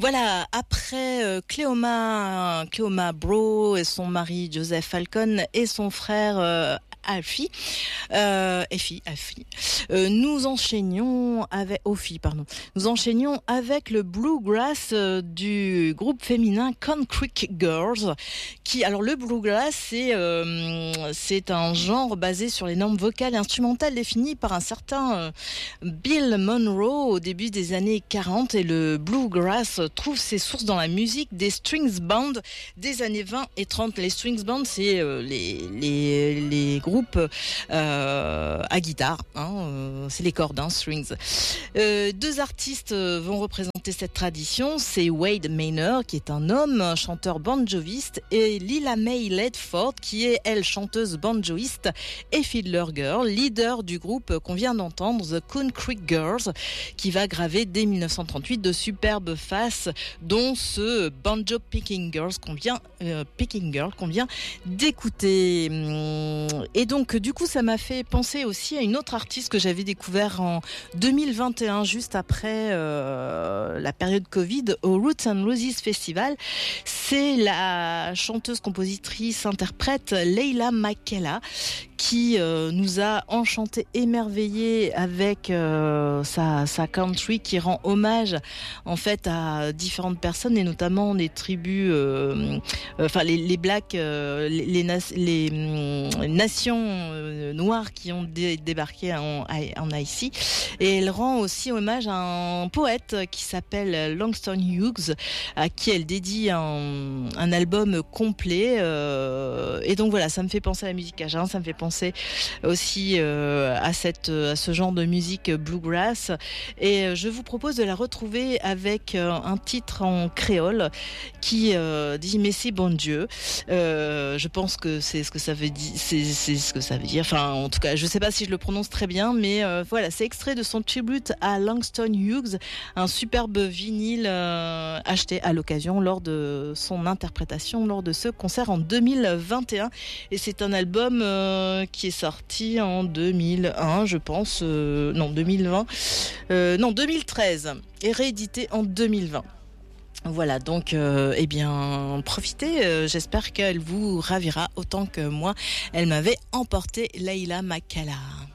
Voilà, après Cléoma Bro et son mari Joseph Falcon et son frère Alfie, nous enchaînions avec Nous enchaînions avec le bluegrass du groupe féminin Concrete Girls. Alors le bluegrass, c'est un genre basé sur les normes vocales et instrumentales définies par un certain Bill Monroe au début des années 40, et le bluegrass trouve ses sources dans la musique des strings bands des années 20 et 30. Les strings bands, c'est les groupes à guitare, c'est les cordes, strings. Deux artistes vont représenter cette tradition, c'est Wade Maynard, qui est un homme, un chanteur banjoiste, et Lila May Ledford, qui est, elle, chanteuse banjoiste et fiddler girl, leader du groupe qu'on vient d'entendre, The Concrete Girls, qui va graver dès 1938 de superbes faces, dont ce Banjo Picking Girl qu'on vient d'écouter. Et donc, du coup, ça m'a fait penser aussi à une autre artiste que j'avais découvert en 2021, juste après la période Covid, au Roots and Roses Festival. C'est la chanteuse, compositrice, interprète Leila McKellar, qui nous a enchanté, émerveillé avec sa country, qui rend hommage en fait à différentes personnes, et notamment des tribus, les blacks, les nations noires qui ont débarqué en Haïti. Et elle rend aussi hommage à un poète qui s'appelle Langston Hughes, à qui elle dédie un album complet. Et donc voilà, ça me fait penser à la musique cajun, ça me fait penser aussi à ce genre de musique bluegrass, et je vous propose de la retrouver avec un titre en créole qui dit Messi bon Dieu. Je pense que c'est ce que ça veut dire, c'est ce que ça veut dire, enfin en tout cas je sais pas si je le prononce très bien, mais voilà, c'est extrait de son tribute à Langston Hughes, un superbe vinyle acheté à l'occasion lors de son interprétation lors de ce concert en 2021, et c'est un album qui est sorti en 2001, je pense, 2013, et réédité en 2020. Voilà, donc profitez, j'espère qu'elle vous ravira autant que moi elle m'avait emporté, Leila McKellar.